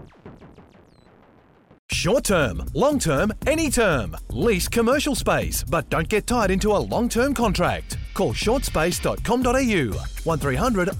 Short term, long term, any term. Lease commercial space, but don't get tied into a long term contract. Call shortspace.com.au 1300